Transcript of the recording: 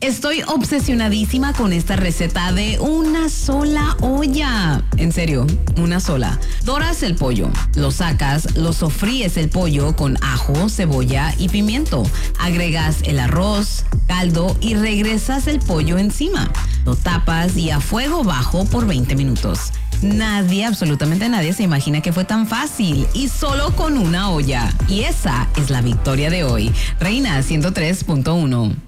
Estoy obsesionadísima con esta receta de una sola olla. En serio, una sola. Doras el pollo, lo sacas, lo sofríes el pollo con ajo, cebolla y pimiento. Agregas el arroz, caldo y regresas el pollo encima. Lo tapas y a fuego bajo por 20 minutos. Nadie, absolutamente nadie se imagina que fue tan fácil y solo con una olla. Y esa es la victoria de hoy. Reina 103.1.